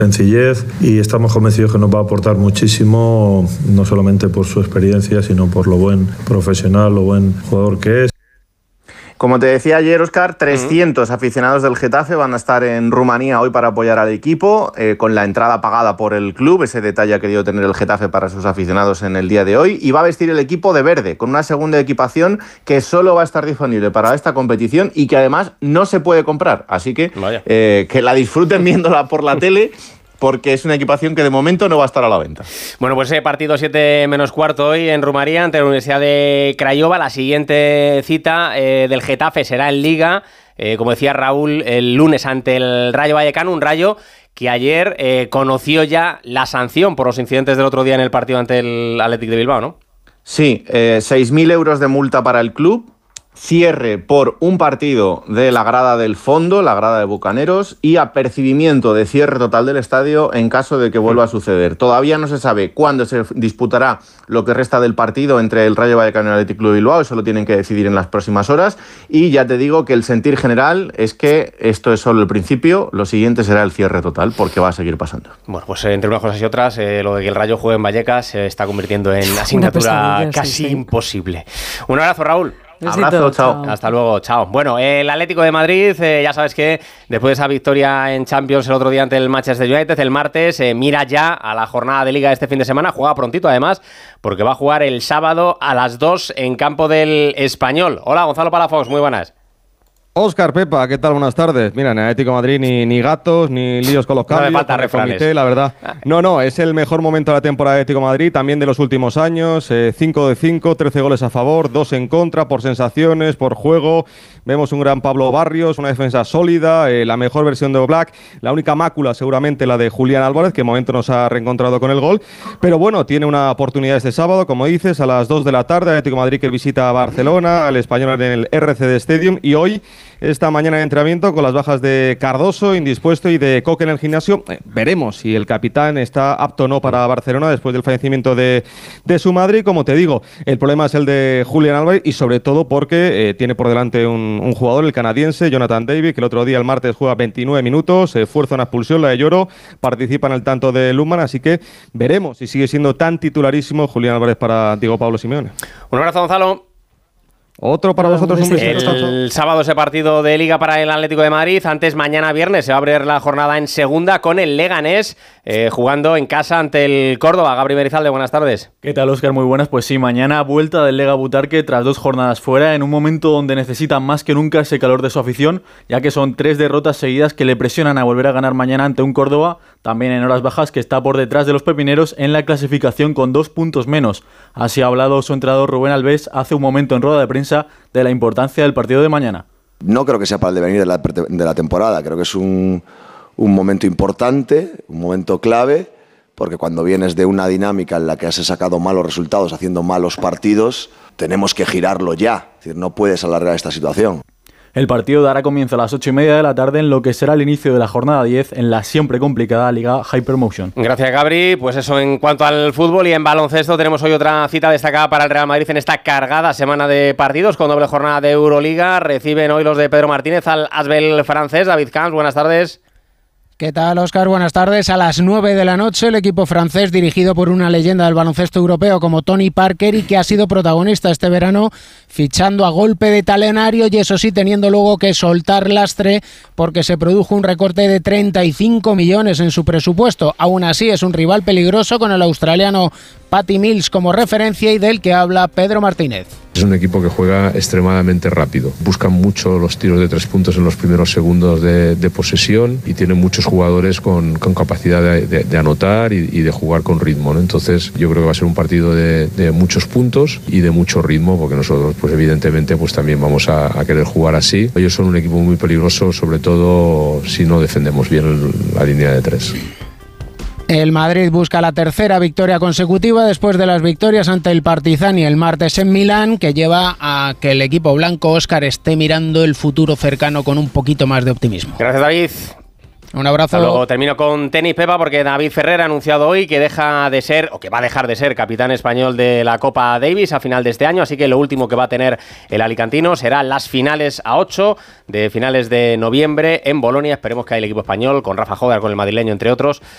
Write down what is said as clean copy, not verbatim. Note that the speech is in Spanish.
sencillez, y estamos convencidos que nos va a aportar muchísimo, no solamente por su experiencia, sino por lo buen profesional, lo buen jugador que es. Como te decía ayer, Óscar, 300 aficionados del Getafe van a estar en Rumanía hoy para apoyar al equipo, con la entrada pagada por el club. Ese detalle ha querido tener el Getafe para sus aficionados en el día de hoy. Y va a vestir el equipo de verde, con una segunda equipación que solo va a estar disponible para esta competición y que además no se puede comprar. Así que que la disfruten viéndola por la tele, porque es una equipación que de momento no va a estar a la venta. Bueno, pues partido 7 menos cuarto hoy en Rumanía ante la Universidad de Craiova. La siguiente cita del Getafe será en Liga, como decía Raúl, el lunes ante el Rayo Vallecano, un Rayo que ayer conoció ya la sanción por los incidentes del otro día en el partido ante el Athletic de Bilbao, ¿no? Sí, 6.000 euros de multa para el club, cierre por un partido de la grada del fondo, la grada de Bucaneros, y apercibimiento de cierre total del estadio en caso de que vuelva a suceder. Todavía no se sabe cuándo se disputará lo que resta del partido entre el Rayo Vallecano y el Athletic Club de Bilbao, eso lo tienen que decidir en las próximas horas, y ya te digo que el sentir general es que esto es solo el principio, lo siguiente será el cierre total, porque va a seguir pasando. Bueno, pues entre unas cosas y otras, lo de que el Rayo juegue en Vallecas se está convirtiendo en asignatura casi imposible. Un abrazo, Raúl. Abrazo, chao. Hasta luego, chao. Bueno, el Atlético de Madrid, ya sabes que después de esa victoria en Champions el otro día ante el Manchester United, el martes, mira ya a la jornada de Liga de este fin de semana. Juega prontito, además, porque va a jugar el sábado a las 2 en campo del Español. Hola, Gonzalo Palafox, muy buenas. Óscar, Pepa, ¿qué tal? Buenas tardes. Mira, en Atlético de Madrid ni gatos, ni líos con los cambios. No me falta refranes. Comité, la verdad. No, es el mejor momento de la temporada de Atlético de Madrid, también de los últimos años. 5 de 5, 13 goles a favor, 2 en contra, por sensaciones, por juego. Vemos un gran Pablo Barrios, una defensa sólida, la mejor versión de Oblak. La única mácula, seguramente, la de Julián Álvarez, que de momento nos ha reencontrado con el gol. Pero bueno, tiene una oportunidad este sábado, como dices, a las 2 de la tarde. Atlético de Madrid que visita a Barcelona, al Español en el RCD Stadium. Y hoy, esta mañana de entrenamiento, con las bajas de Cardoso, indispuesto, y de Coque en el gimnasio. Veremos si el capitán está apto o no para Barcelona después del fallecimiento de su madre. Y como te digo, el problema es el de Julián Álvarez, y sobre todo porque tiene por delante un jugador, el canadiense, Jonathan David, que el otro día, el martes, juega 29 minutos, fuerza una expulsión, la de Lloro, participa en el tanto de Lundman, así que veremos si sigue siendo tan titularísimo Julián Álvarez para Diego Pablo Simeone. Un abrazo, Gonzalo. Otro para vosotros, un besito. El sábado ese partido de Liga para el Atlético de Madrid. Antes, mañana viernes, se va a abrir la jornada en segunda con el Leganés jugando en casa ante el Córdoba. Gabri Berizalde, buenas tardes. ¿Qué tal, Óscar? Muy buenas. Pues sí, mañana vuelta del Lega Butarque tras 2 jornadas fuera, en un momento donde necesitan más que nunca ese calor de su afición, ya que son 3 derrotas seguidas que le presionan a volver a ganar mañana ante un Córdoba, también en horas bajas, que está por detrás de los pepineros en la clasificación con 2 puntos menos. Así ha hablado su entrenador Rubén Alves hace un momento en rueda de prensa de la importancia del partido de mañana. No creo que sea para el devenir de la temporada, creo que es un momento importante, un momento clave, porque cuando vienes de una dinámica en la que has sacado malos resultados haciendo malos partidos, tenemos que girarlo ya, es decir, no puedes alargar esta situación. El partido dará comienzo a las 8:30 de la tarde en lo que será el inicio de la jornada 10 en la siempre complicada Liga Hypermotion. Gracias, Gabri. Pues eso en cuanto al fútbol, y en baloncesto tenemos hoy otra cita destacada para el Real Madrid en esta cargada semana de partidos con doble jornada de Euroliga. Reciben hoy los de Pedro Martínez al Asbel francés. David Camps, buenas tardes. ¿Qué tal, Óscar? Buenas tardes. A las 9 de la noche, el equipo francés, dirigido por una leyenda del baloncesto europeo como Tony Parker, y que ha sido protagonista este verano, fichando a golpe de talonario, y eso sí, teniendo luego que soltar lastre porque se produjo un recorte de 35 millones en su presupuesto. Aún así, es un rival peligroso con el australiano Patty Mills como referencia, y del que habla Pedro Martínez. Es un equipo que juega extremadamente rápido. Buscan mucho los tiros de 3 puntos en los primeros segundos de posesión, y tienen muchos jugadores con capacidad de anotar y de jugar con ritmo, ¿no? Entonces yo creo que va a ser un partido de muchos puntos y de mucho ritmo, porque nosotros pues evidentemente pues también vamos a querer jugar así. Ellos son un equipo muy peligroso, sobre todo si no defendemos bien la línea de 3. El Madrid busca la tercera victoria consecutiva después de las victorias ante el Partizan y el martes en Milán, que lleva a que el equipo blanco, Óscar, esté mirando el futuro cercano con un poquito más de optimismo. Gracias, David. Un abrazo. Hasta luego. Termino con tenis, Pepa, porque David Ferrer ha anunciado hoy que deja de ser, o que va a dejar de ser, capitán español de la Copa Davis a final de este año, así que lo último que va a tener el alicantino será las finales a 8 de finales de noviembre en Bolonia. Esperemos que haya el equipo español, con Rafa Jogar, con el madrileño, entre otros,